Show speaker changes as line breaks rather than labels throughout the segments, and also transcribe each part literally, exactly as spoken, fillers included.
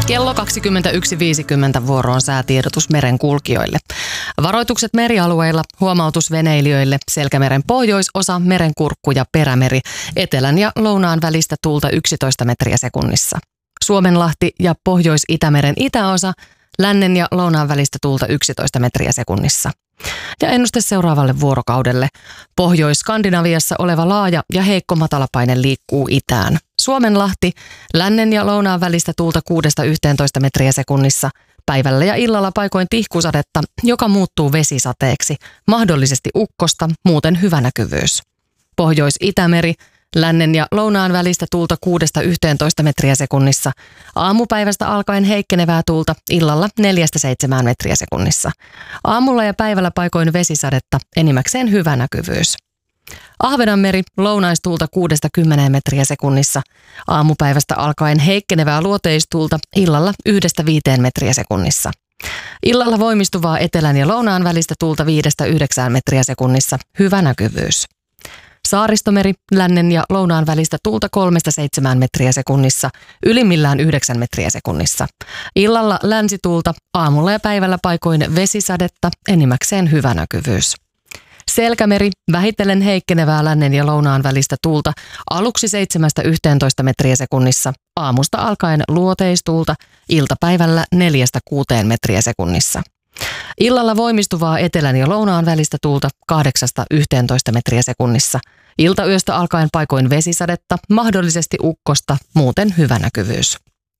Kello kaksikymmentäyksi viisikymmentä vuoroon säätiedotus merenkulkijoille. Varoitukset merialueilla, huomautus veneilijöille, Selkämeren pohjoisosa, Merenkurkku ja Perämeri, etelän ja lounaan välistä tuulta yksitoista metriä sekunnissa. Suomenlahti ja Pohjois-Itämeren itäosa, lännen ja lounaan välistä tuulta yksitoista metriä sekunnissa. Ja ennuste seuraavalle vuorokaudelle. Pohjois-Skandinaviassa oleva laaja ja heikko matalapaine liikkuu itään. Suomenlahti, lännen ja lounaan välistä tuulta kuudesta yhteentoista metriä sekunnissa. Päivällä ja illalla paikoin tihkusadetta, joka muuttuu vesisateeksi, mahdollisesti ukkosta, muuten hyvä näkyvyys. Pohjois-Itämeri, lännen ja lounaan välistä tuulta kuudesta yhteentoista metriä sekunnissa. Aamupäivästä alkaen heikkenevää tuulta, illalla neljästä seitsemään metriä sekunnissa. Aamulla ja päivällä paikoin vesisadetta, enimmäkseen hyvä näkyvyys. Ahvenanmeri, lounaistuulta kuudesta kymmeneen metriä sekunnissa. Aamupäivästä alkaen heikkenevää luoteistuulta, illalla yhdestä viiteen metriä sekunnissa. Illalla voimistuvaa etelän ja lounaan välistä tuulta viidestä yhdeksään metriä sekunnissa, hyvä näkyvyys. Saaristomeri, lännen ja lounaan välistä tuulta kolmesta seitsemään metriä sekunnissa, ylimmillään yhdeksän metriä sekunnissa. Illalla länsituulta, aamulla ja päivällä paikoin vesisadetta, enimmäkseen hyvä näkyvyys. Selkämeri, vähitellen heikkenevää lännen ja lounaan välistä tuulta, aluksi seitsemästä yhteentoista metriä sekunnissa, aamusta alkaen luoteistuulta, iltapäivällä neljästä kuuteen metriä sekunnissa. Illalla voimistuvaa etelän ja lounaan välistä tuulta kahdeksasta yhteentoista metriä sekunnissa. Iltayöstä alkaen paikoin vesisadetta, mahdollisesti ukkosta, muuten hyvä näkyvyys.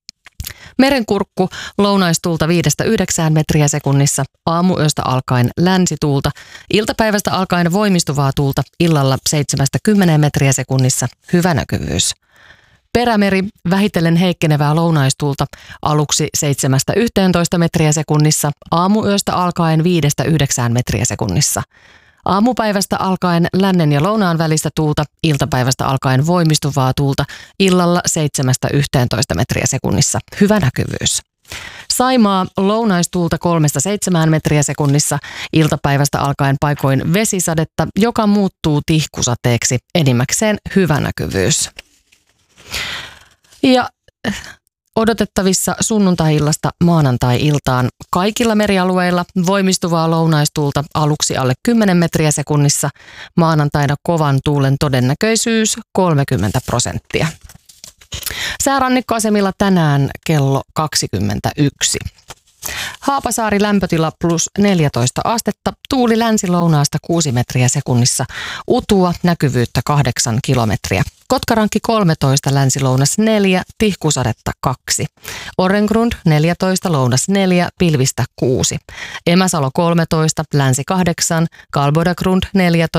Merenkurkku, lounaistuulta viidestä yhdeksään metriä sekunnissa, aamuyöstä alkaen länsituulta, iltapäivästä alkaen voimistuvaa tuulta, illalla seitsemästä kymmeneen metriä sekunnissa, hyvä näkyvyys. Perämeri, vähitellen heikkenevää lounaistuulta, aluksi seitsemästä yhteentoista metriä sekunnissa, aamuyöstä alkaen viidestä yhdeksään metriä sekunnissa. Aamupäivästä alkaen lännen ja lounaan välistä tuulta, iltapäivästä alkaen voimistuvaa tuulta, illalla seitsemästä yhteentoista metriä sekunnissa, hyvä näkyvyys. Saimaa, lounaistuulta kolmesta seitsemään metriä sekunnissa, iltapäivästä alkaen paikoin vesisadetta, joka muuttuu tihkusateeksi, enimmäkseen hyvä näkyvyys. Ja odotettavissa sunnuntai-illasta maanantai-iltaan kaikilla merialueilla voimistuvaa lounaistuulta aluksi alle kymmenen metriä sekunnissa, maanantaina kovan tuulen todennäköisyys kolmekymmentä prosenttia. Säärannikkoasemilla tänään kello kaksikymmentäyksi. Haapasaari lämpötila plus neljätoista astetta, tuuli länsi-lounaasta kuusi metriä sekunnissa, utua näkyvyyttä kahdeksan kilometriä. Kotkarankki kolmetoista, länsi-lounas neljä, tihkusadetta kaksi. Orrengrund neljätoista, lounas neljä, pilvistä kuusi. Emäsalo kolmetoista, länsi kahdeksan, Kalbodagrund neljätoista.